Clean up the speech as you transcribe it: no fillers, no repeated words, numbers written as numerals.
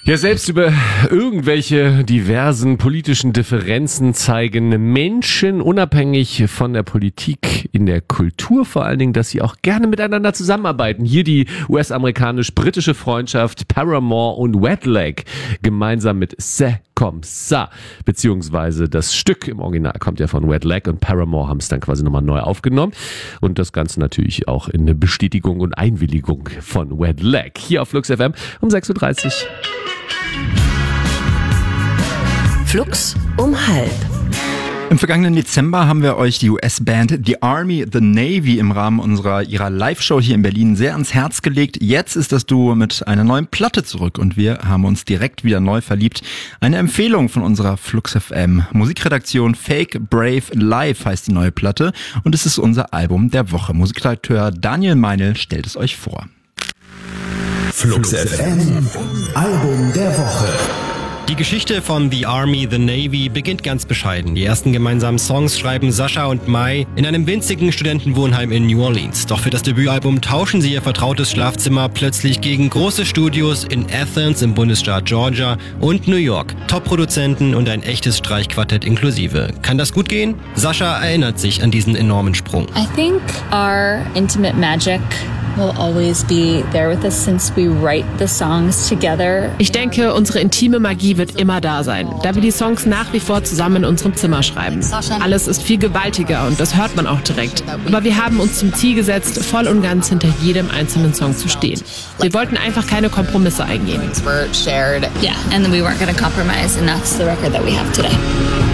Ja, selbst über irgendwelche diversen politischen Differenzen zeigen Menschen unabhängig von der Politik in der Kultur vor allen Dingen, dass sie auch gerne miteinander zusammenarbeiten. Hier die US-amerikanisch-britische Freundschaft Paramore und Wet Leg gemeinsam mit C'est comme ça, beziehungsweise das Stück im Original kommt ja von Wet Leg und Paramore haben es dann quasi nochmal neu aufgenommen und das Ganze natürlich auch in eine Bestätigung und Einwilligung von Wet Leg. Hier auf Flux FM um 6.30 Uhr. Flux um 12:30. Im vergangenen Dezember haben wir euch die US-Band The Army, The Navy im Rahmen ihrer Live-Show hier in Berlin sehr ans Herz gelegt. Jetzt ist das Duo mit einer neuen Platte zurück und wir haben uns direkt wieder neu verliebt. Eine Empfehlung von unserer Flux FM Musikredaktion. Fake Brave Live heißt die neue Platte und es ist unser Album der Woche. Musikredakteur Daniel Meinl stellt es euch vor. Flux FM Album der Woche. Die Geschichte von The Army, The Navy beginnt ganz bescheiden. Die ersten gemeinsamen Songs schreiben Sascha und Mai in einem winzigen Studentenwohnheim in New Orleans. Doch für das Debütalbum tauschen sie ihr vertrautes Schlafzimmer plötzlich gegen große Studios in Athens im Bundesstaat Georgia und New York. Top-Produzenten und ein echtes Streichquartett inklusive. Kann das gut gehen? Sascha erinnert sich an diesen enormen Sprung. I think our intimate magic will always be there with us since we write the songs together. Ich denke, unsere intime Magie wird immer da sein, da wir die Songs nach wie vor zusammen in unserem Zimmer schreiben. Alles ist viel gewaltiger und das hört man auch direkt. Aber wir haben uns zum Ziel gesetzt, voll und ganz hinter jedem einzelnen Song zu stehen. Wir wollten einfach keine Kompromisse eingehen. Yeah, and we weren't going to compromise, and that's the record that we have today.